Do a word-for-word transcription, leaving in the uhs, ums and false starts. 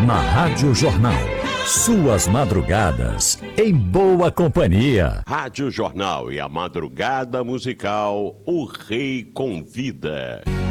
na Rádio Jornal. Suas madrugadas em boa companhia. Rádio Jornal e a madrugada musical, o Rei Convida.